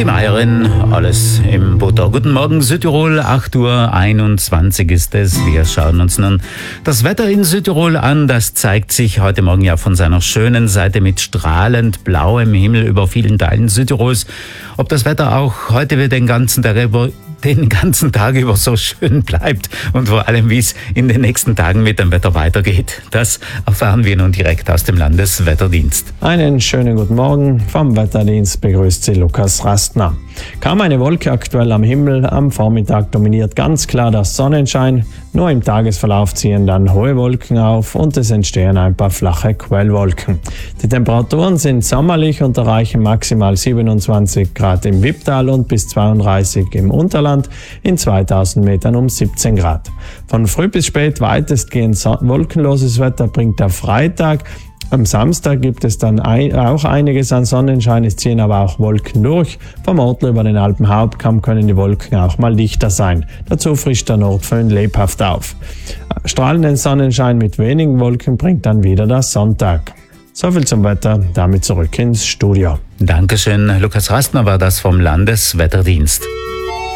Die Meierin, alles im Butter. Guten Morgen Südtirol, 8:21 Uhr ist es. Wir schauen uns nun das Wetter in Südtirol an. Das zeigt sich heute Morgen ja von seiner schönen Seite mit strahlend blauem Himmel über vielen Teilen Südtirols. Ob das Wetter auch heute wieder den ganzen Tag über so schön bleibt und vor allem, wie es in den nächsten Tagen mit dem Wetter weitergeht, das erfahren wir nun direkt aus dem Landeswetterdienst. Einen schönen guten Morgen. Vom Wetterdienst begrüßt Sie Lukas Rastner. Kaum eine Wolke aktuell am Himmel. Am Vormittag dominiert ganz klar der Sonnenschein. Nur im Tagesverlauf ziehen dann hohe Wolken auf und es entstehen ein paar flache Quellwolken. Die Temperaturen sind sommerlich und erreichen maximal 27 Grad im Wipptal und bis 32 im Unterland, in 2000 Metern um 17 Grad. Von früh bis spät weitestgehend wolkenloses Wetter bringt der Freitag. Am Samstag gibt es dann auch einiges an Sonnenschein, es ziehen aber auch Wolken durch. Vom Ort über den Alpenhauptkamm können die Wolken auch mal dichter sein. Dazu frischt der Nordföhn lebhaft auf. Strahlenden Sonnenschein mit wenigen Wolken bringt dann wieder der Sonntag. Soviel zum Wetter, damit zurück ins Studio. Dankeschön, Lukas Rastner war das vom Landeswetterdienst.